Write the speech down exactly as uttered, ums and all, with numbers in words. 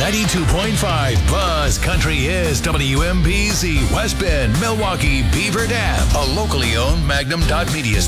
ninety-two point five Buzz Country is W M P Z, West Bend, Milwaukee, Beaver Dam, a locally owned Magnum Dot Media station.